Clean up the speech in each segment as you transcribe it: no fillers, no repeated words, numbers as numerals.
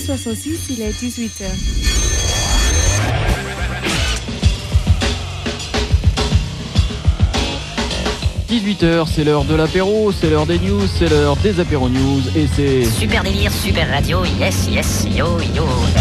66, il est 18h. « 18h, c'est l'heure de l'apéro, c'est l'heure des news, c'est l'heure des apéro news et c'est... Super délire, super radio, yes, yes, yo, yo.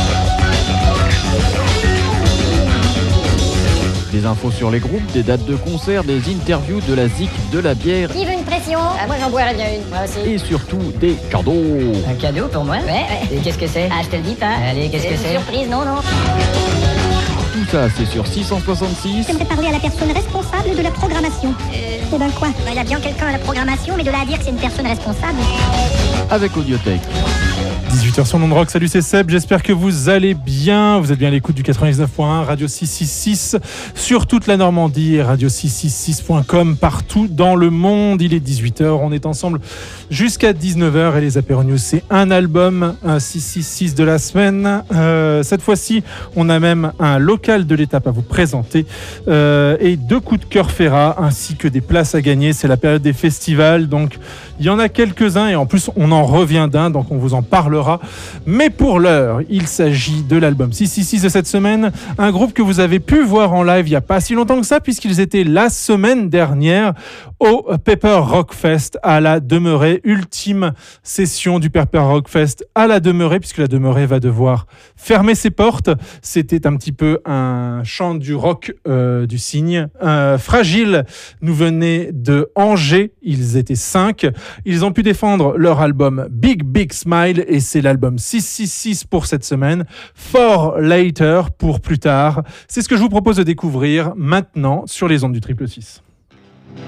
Des infos sur les groupes, des dates de concert, des interviews, de la zik, de la bière... Qui veut une pression? Moi j'en boirais bien une, moi aussi. Et surtout des cadeaux. Un cadeau pour moi? Ouais. Et qu'est-ce que c'est? Ah, je te le dis pas. Allez, qu'est-ce que c'est? Une surprise, non. Tout ça, c'est sur 666. J'aimerais parler à la personne responsable de la programmation. Eh ben quoi? Il y a bien quelqu'un à la programmation, mais de là à dire que c'est une personne responsable. Avec Audiothèque. 18h sur Londres Rock, salut, c'est Seb, j'espère que vous allez bien. Vous êtes bien à l'écoute du 99.1, Radio 666 sur toute la Normandie et radio666.com partout dans le monde. Il est 18h, on est ensemble jusqu'à 19h et les apéro news, c'est un album, un 666 de la semaine. Cette fois-ci, on a même un local de l'étape à vous présenter et 2 coups de cœur Ferrat ainsi que des places à gagner. C'est la période des festivals, donc il y en a quelques-uns et en plus on en revient d'un, donc on vous en parlera. Mais pour l'heure, il s'agit de l'album 666 de cette semaine, un groupe que vous avez pu voir en live il n'y a pas si longtemps que ça, puisqu'ils étaient la semaine dernière au Pepper Rock Fest à la Demeurée, ultime session du Pepper Rock Fest à la Demeurée, puisque la Demeurée va devoir fermer ses portes. C'était un petit peu un chant du rock du Cygne. Fragile nous venait de Angers, ils étaient 5. Ils ont pu défendre leur album Big Big Smile et c'est l'album 666 pour cette semaine. For Later pour plus tard. C'est ce que je vous propose de découvrir maintenant sur les ondes du 666.